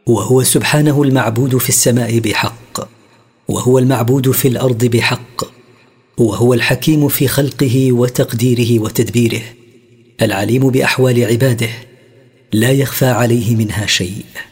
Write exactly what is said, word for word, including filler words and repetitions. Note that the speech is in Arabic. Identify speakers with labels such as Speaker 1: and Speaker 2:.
Speaker 1: وهو سبحانه المعبود في السماء بحق، وهو المعبود في الأرض بحق، وهو الحكيم في خلقه وتقديره وتدبيره، العليم بأحوال عباده، لا يخفى عليه منها شيء.